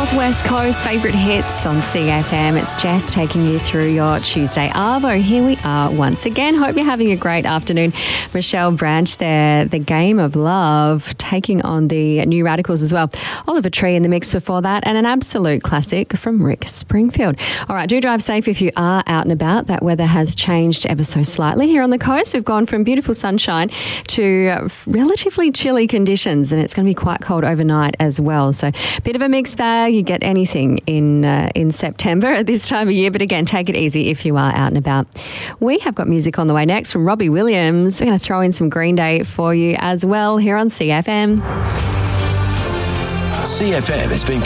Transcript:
Northwest Coast favourite hits on CFM. It's Jess taking you through your Tuesday Arvo. Here we are once again. Hope you're having a great afternoon. Michelle Branch there, The Game of Love, taking on the New Radicals as well. Oliver Tree in the mix before that, and an absolute classic from Rick Springfield. All right, do drive safe if you are out and about. That weather has changed ever so slightly here on the coast. We've gone from beautiful sunshine to relatively chilly conditions, and it's going to be quite cold overnight as well. So a bit of a mixed bag. You get anything in September at this time of year, but again, take it easy if you are out and about. We have got music on the way next from Robbie Williams. We're going to throw in some Green Day for you as well here on CFM. CFM has been